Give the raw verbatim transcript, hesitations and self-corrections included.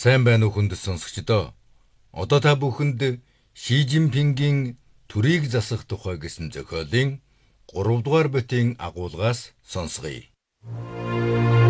Сайн байна уу хүнд сонсогчдоо. Одоо та бүхэнд Ши Жинпингийн төрийг засах тухай гэсэн зохиолын гурав дугаар бүтийн агуулгаас сонсгоё.